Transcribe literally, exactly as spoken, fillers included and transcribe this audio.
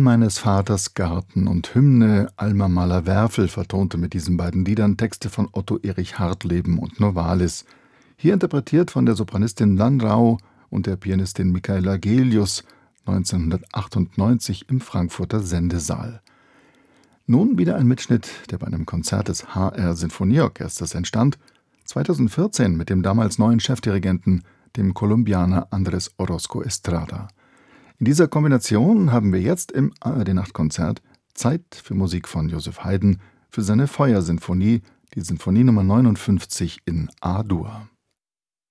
meines Vaters Garten und Hymne Alma Mahler-Werfel vertonte mit diesen beiden Liedern Texte von Otto Erich Hartleben und Novalis. Hier interpretiert von der Sopranistin Lan Rau und der Pianistin Michaela Gelius neunzehnhundertachtundneunzig im Frankfurter Sendesaal. Nun wieder ein Mitschnitt, der bei einem Konzert des H R Sinfonieorchesters entstand, zweitausendvierzehn mit dem damals neuen Chefdirigenten, dem Kolumbianer Andrés Orozco Estrada. In dieser Kombination haben wir jetzt im A R D-Nachtkonzert Zeit für Musik von Joseph Haydn für seine Feuersinfonie, die Sinfonie Nummer neunundfünfzig in A-Dur.